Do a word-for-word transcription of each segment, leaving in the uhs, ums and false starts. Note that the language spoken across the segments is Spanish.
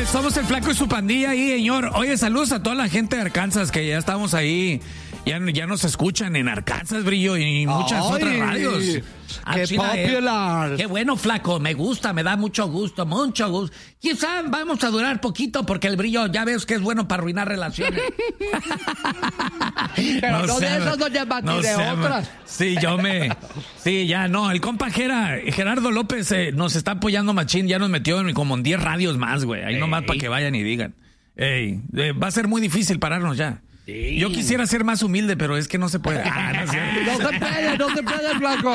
somos el Flaco y su pandilla ahí, señor. Oye, saludos a toda la gente de Arkansas, que ya estamos ahí. Ya, ya nos escuchan en Arkansas, Brillo, y muchas Ay, otras radios. ¡Qué popular! Eh. Qué bueno, Flaco, me gusta, me da mucho gusto, mucho gusto. Quizá vamos a durar poquito porque el Brillo ya ves que es bueno para arruinar relaciones. Pero no, no de esas, doña Mati, no de otras. Sí, yo me... Sí, ya, no, el compa Gera, Gerardo López eh, nos está apoyando machín, ya nos metió en como en diez radios más, güey. Ahí Ey. nomás para que vayan y digan. Ey, eh, va a ser muy difícil pararnos ya. Sí. Yo quisiera ser más humilde, pero es que no se puede. Ah, no, no se puede, no se puede, Flaco.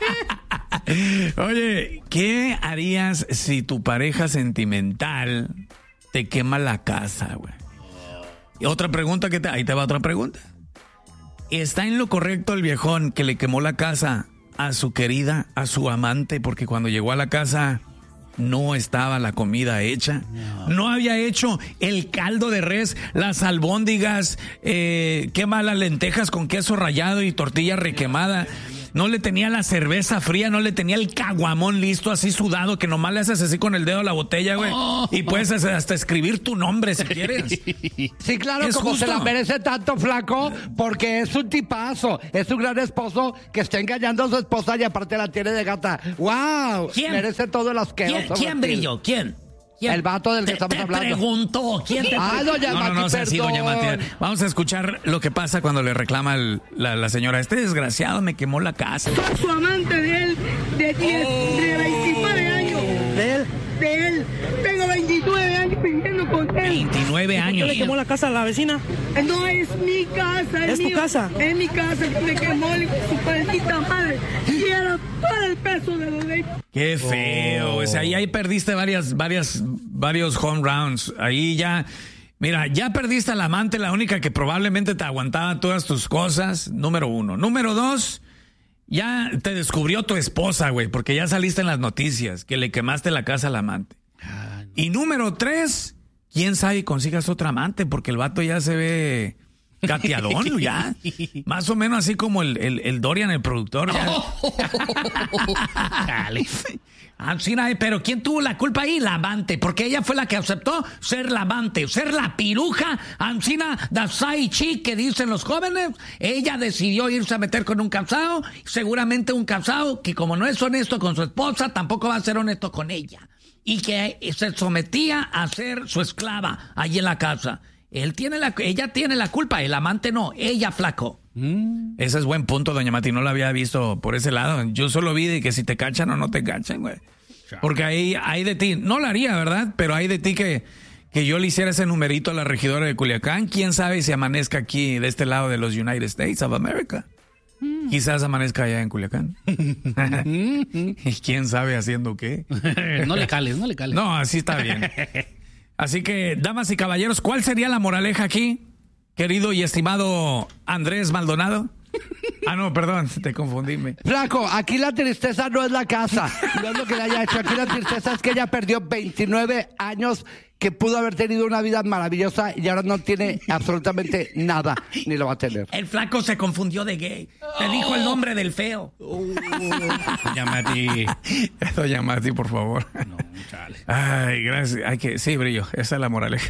Oye, ¿qué harías si tu pareja sentimental te quema la casa, güey? Y otra pregunta que te... Ahí te va otra pregunta. ¿Está en lo correcto el viejón que le quemó la casa a su querida, a su amante? Porque cuando llegó a la casa... no estaba la comida hecha, no, no había hecho el caldo de res, las albóndigas, eh, qué malas lentejas con queso rallado y tortilla requemada, no le tenía la cerveza fría, no le tenía el caguamón listo así sudado que nomás le haces así con el dedo a la botella, güey, oh. y puedes hasta escribir tu nombre si quieres. Sí, claro, como justo. Se la merece tanto, Flaco, porque es un tipazo, es un gran esposo que está engañando a su esposa y aparte la tiene de gata. ¡Wow! ¿Quién? Merece todo el asqueroso. ¿Quién, ¿quién Brillo? ¿Quién? ¿Quién? El vato del que te, estamos te hablando. Preguntó, ¿quién te Ah, doña no, Mati, no, no, perdón. Sí, doña Mati. Vamos a escuchar lo que pasa cuando le reclama el, la, la señora. Este desgraciado me quemó la casa. Soy su amante de él, de, diez, oh. de veintinueve años. ¿De él? De él. Tengo veintinueve años viviendo con él. veintinueve años. ¿Qué le quemó la casa a la vecina? No, es mi casa. ¿Es mío, tu casa? Es mi casa que me quemó su maldita madre. Y era todo el peso de la ley. Qué feo. Oh. O sea, ahí, ahí perdiste varias, varias, varios home rounds. Ahí ya... Mira, ya perdiste al amante, la única que probablemente te aguantaba todas tus cosas. Número uno. Número dos... Ya te descubrió tu esposa, güey, porque ya saliste en las noticias que le quemaste la casa al amante. Ah, no. Y número tres, quién sabe consigas otra amante, porque el vato ya se ve cateadón, ya. Más o menos así como el, el, el Dorian, el productor. Ya. Dale. Ancina, pero ¿quién tuvo la culpa ahí? La amante, porque ella fue la que aceptó ser la amante, ser la piruja, Ancina, da side chick que dicen los jóvenes. Ella decidió irse a meter con un casado, seguramente un casado que como no es honesto con su esposa, tampoco va a ser honesto con ella. Y que se sometía a ser su esclava allí en la casa. Él tiene la, ella tiene la culpa, el amante no, ella, Flaco. Mm. Ese es buen punto, doña Mati, no lo había visto por ese lado. Yo solo vi de que si te cachan o no te cachan, güey. Porque ahí hay de ti, no lo haría, ¿verdad? Pero hay de ti que, que yo le hiciera ese numerito a la regidora de Culiacán. ¿Quién sabe si amanezca aquí de este lado de los United States of America? Mm. Quizás amanezca allá en Culiacán. ¿Y quién sabe haciendo qué? No le cales, no le cales. No, así está bien. Así que, damas y caballeros, ¿cuál sería la moraleja aquí, querido y estimado Andrés Maldonado? Ah, no, perdón, te confundí. Flaco, aquí la tristeza no es la casa, no es lo que le haya hecho. Aquí la tristeza es que ella perdió veintinueve años que pudo haber tenido una vida maravillosa y ahora no tiene absolutamente nada, ni lo va a tener. El Flaco se confundió de gay. Te dijo el nombre del feo. Doña Mati. Doña Mati, por favor. No, chale. Ay, gracias. Hay que... Sí, Brillo, esa es la moraleja.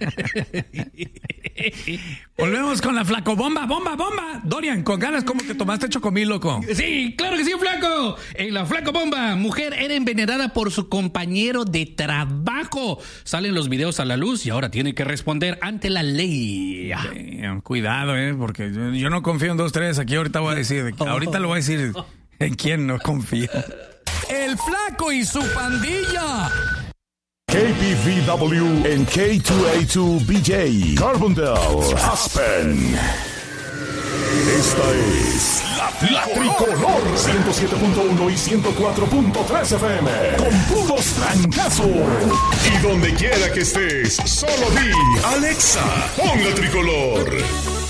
Volvemos con la Flaco bomba, bomba, bomba. Dorian, con ganas como que tomaste chocomil, loco. Sí, claro que sí, Flaco. En la Flaco bomba, mujer era envenenada por su compañero de trabajo. Salen los videos a la luz y ahora tiene que responder ante la ley. Damn, cuidado, eh, porque yo, yo no confío en dos, tres. Aquí ahorita voy a decir, ahorita lo voy a decir en quién no confío. El Flaco y su pandilla. K P V W en K dos A dos B J, Carbondale, Aspen. Esta es la, la Tricolor ciento siete punto uno y ciento cuatro punto tres F M con puros trancazos. Y donde quiera que estés, solo di Alexa, pon la Tricolor.